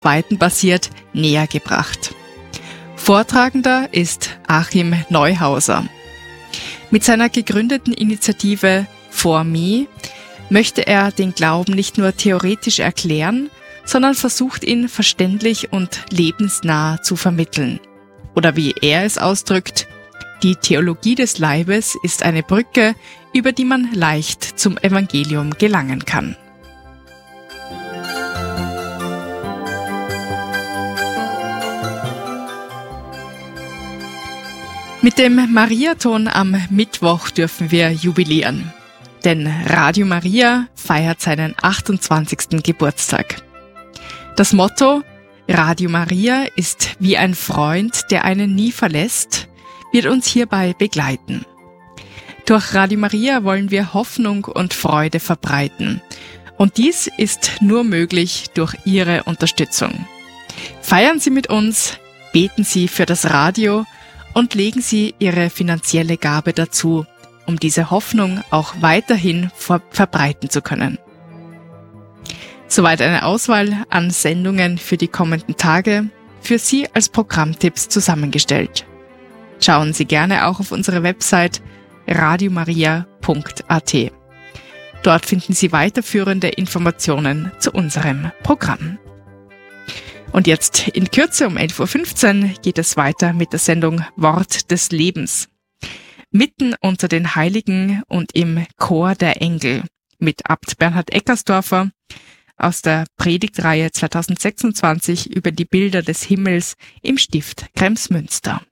weitenbasiert näher gebracht. Vortragender ist Achim Neuhauser. Mit seiner gegründeten Initiative For Me möchte er den Glauben nicht nur theoretisch erklären, sondern versucht ihn verständlich und lebensnah zu vermitteln. Oder wie er es ausdrückt: Die Theologie des Leibes ist eine Brücke, über die man leicht zum Evangelium gelangen kann. Mit dem Mariathon am Mittwoch dürfen wir jubilieren. Denn Radio Maria feiert seinen 28. Geburtstag. Das Motto Radio Maria ist wie ein Freund, der einen nie verlässt, wird uns hierbei begleiten. Durch Radio Maria wollen wir Hoffnung und Freude verbreiten. Und dies ist nur möglich durch Ihre Unterstützung. Feiern Sie mit uns, beten Sie für das Radio und legen Sie Ihre finanzielle Gabe dazu, um diese Hoffnung auch weiterhin verbreiten zu können. Soweit eine Auswahl an Sendungen für die kommenden Tage, für Sie als Programmtipps zusammengestellt. Schauen Sie gerne auch auf unsere Website radiomaria.at. Dort finden Sie weiterführende Informationen zu unserem Programm. Und jetzt in Kürze um 11.15 Uhr geht es weiter mit der Sendung Wort des Lebens. Mitten unter den Heiligen und im Chor der Engel mit Abt Bernhard Eckersdorfer aus der Predigtreihe 2026 über die Bilder des Himmels im Stift Kremsmünster.